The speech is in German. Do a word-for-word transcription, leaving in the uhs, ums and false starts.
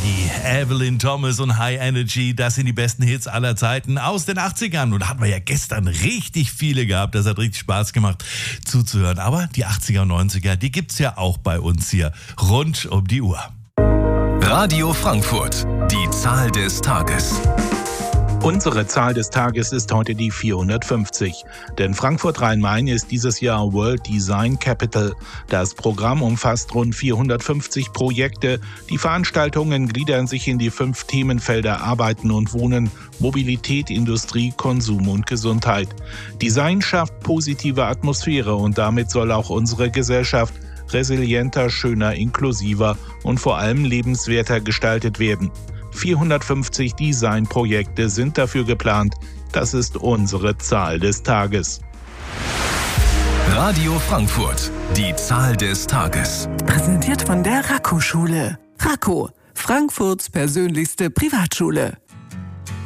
die Evelyn Thomas und High Energy, das sind die besten Hits aller Zeiten aus den achtzigern. Und da hatten wir ja gestern richtig viele gehabt. Das hat richtig Spaß gemacht zuzuhören. Aber die achtziger und neunziger, die gibt's ja auch bei uns hier rund um die Uhr. Radio Frankfurt, die Zahl des Tages. Unsere Zahl des Tages ist heute die vierhundertfünfzig, denn Frankfurt Rhein-Main ist dieses Jahr World Design Capital. Das Programm umfasst rund vierhundertfünfzig Projekte. Die Veranstaltungen gliedern sich in die fünf Themenfelder Arbeiten und Wohnen, Mobilität, Industrie, Konsum und Gesundheit. Design schafft positive Atmosphäre und damit soll auch unsere Gesellschaft resilienter, schöner, inklusiver und vor allem lebenswerter gestaltet werden. vierhundertfünfzig Designprojekte sind dafür geplant. Das ist unsere Zahl des Tages. Radio Frankfurt, die Zahl des Tages. Präsentiert von der Racco-Schule. Racco, Frankfurts persönlichste Privatschule.